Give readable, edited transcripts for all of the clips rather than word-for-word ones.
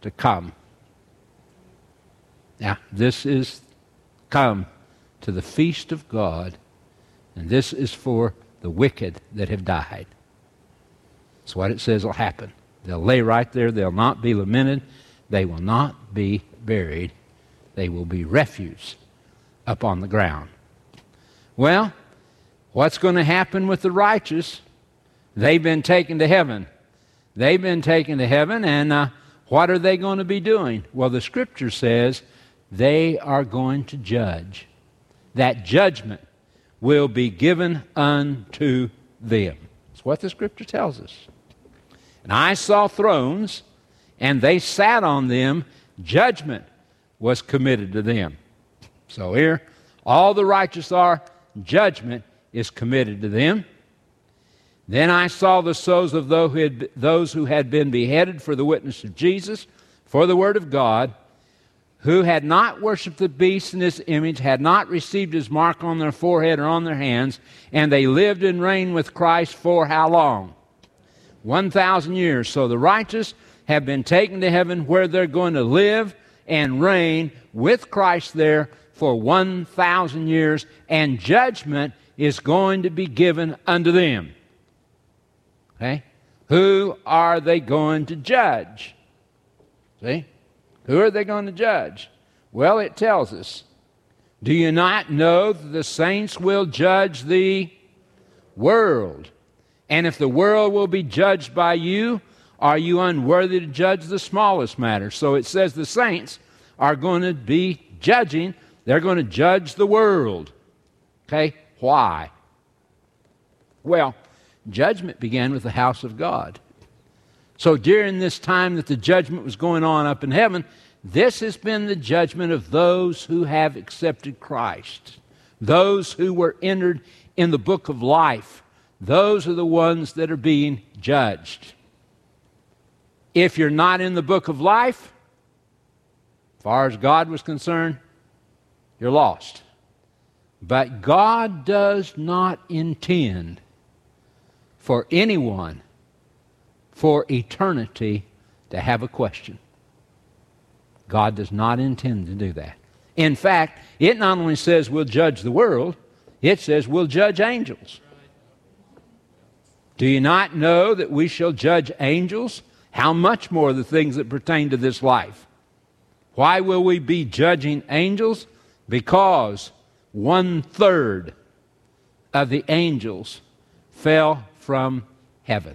to come. Now, this is come to the feast of God, and this is for the wicked that have died. That's what it says will happen. They'll lay right there. They'll not be lamented. They will not be buried. They will be refuse up on the ground. Well, what's going to happen with the righteous? They've been taken to heaven. They've been taken to heaven, and what are they going to be doing? Well, the Scripture says they are going to judge. That judgment will be given unto them. That's what the Scripture tells us. And I saw thrones, and they sat on them. Judgment was committed to them. So here, all the righteous are. Judgment is committed to them. Then I saw the souls of those who had been beheaded for the witness of Jesus, for the word of God, who had not worshipped the beast in his image, had not received his mark on their forehead or on their hands, and they lived and reigned with Christ for how long? 1,000 years. So the righteous have been taken to heaven, where they're going to live and reign with Christ there for 1,000 years, and judgment is going to be given unto them. Okay? Who are they going to judge? See? Who are they going to judge? Well, it tells us. Do you not know that the saints will judge the world? And if the world will be judged by you, are you unworthy to judge the smallest matter? So it says the saints are going to be judging. They're going to judge the world. Okay? Why? Well, judgment began with the house of God. So during this time that the judgment was going on up in heaven, this has been the judgment of those who have accepted Christ. Those who were entered in the book of life. Those are the ones that are being judged. If you're not in the book of life, as far as God was concerned, you're lost. But God does not intend for anyone for eternity to have a question. God does not intend to do that. In fact, it not only says we'll judge the world, it says we'll judge angels. Do you not know that we shall judge angels? How much more the things that pertain to this life? Why will we be judging angels? Because 1/3 of the angels fell from heaven.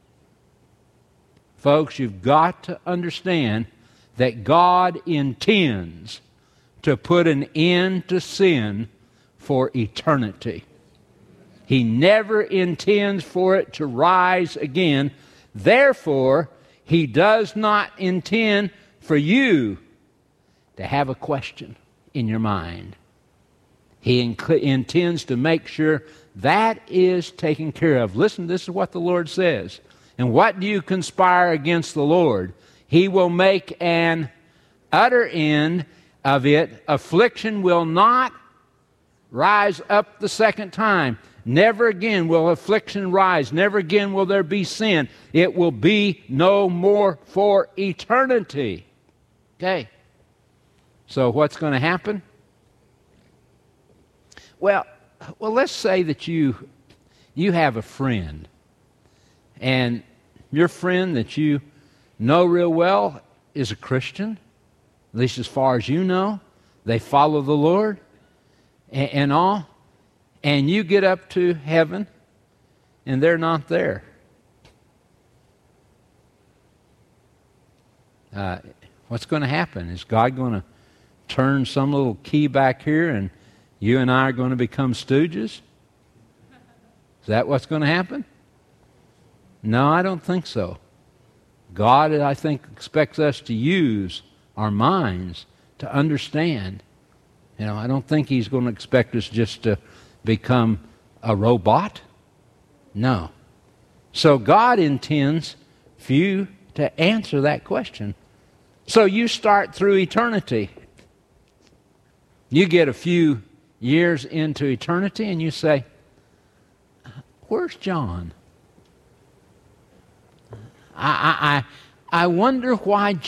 Folks, you've got to understand that God intends to put an end to sin for eternity. He never intends for it to rise again. Therefore, He does not intend for you to have a question in your mind. He intends to make sure that is taken care of. Listen, this is what the Lord says. And what do you conspire against the Lord? He will make an utter end of it. Affliction will not rise up the second time. Never again will affliction rise. Never again will there be sin. It will be no more for eternity. Okay. So what's going to happen? Well, let's say that you have a friend, and your friend that you know real well is a Christian, at least as far as you know. They follow the Lord and all, and you get up to heaven, and they're not there. What's going to happen? Is God going to turn some little key back here and you and I are going to become stooges? Is that what's going to happen? No, I don't think so. God, I think, expects us to use our minds to understand. I don't think He's going to expect us just to become a robot. No. So God intends for you to answer that question. So you start through eternity. You get a few years into eternity and you say, where's John? I wonder why